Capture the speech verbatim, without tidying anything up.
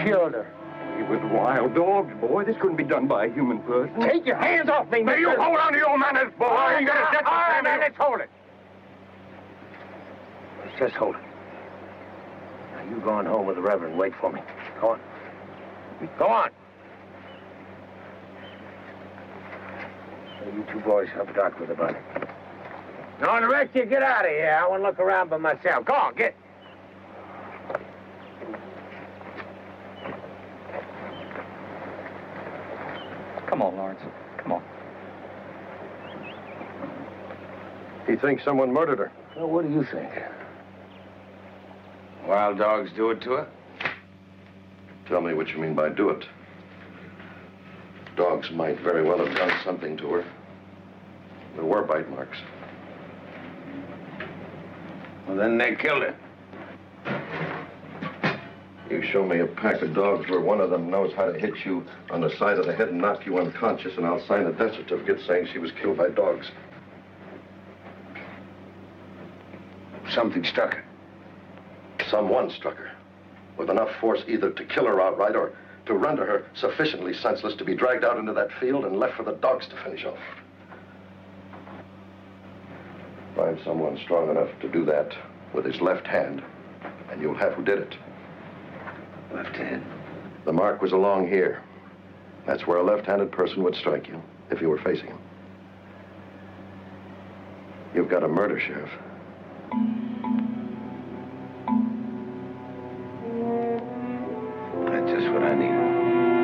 killed her. We were wild dogs, boy. This couldn't be done by a human person. Take your hands off me, Now, you hold on to your manners, boy. I ain't got a death All right, now, to let's hold it. Let's just hold it. Now, you go on home with the Reverend. Wait for me. Go on. Go on. You two boys help Doc with the body. Now, the rest of you get out of here. I want to look around by myself. Go on, get. Come on, Lawrence. Come on. He thinks someone murdered her. Well, what do you think? Wild dogs do it to her? Tell me what you mean by do it. Dogs might very well have done something to her. There were bite marks. Well, then they killed her. You show me a pack of dogs where one of them knows how to hit you on the side of the head and knock you unconscious, and I'll sign a death certificate saying she was killed by dogs. Something struck her. Someone struck her with enough force either to kill her outright or to render her sufficiently senseless to be dragged out into that field and left for the dogs to finish off. Find someone strong enough to do that with his left hand, and you'll have who did it. Left hand? The mark was along here. That's where a left-handed person would strike you if you were facing him. You've got a murder, Sheriff.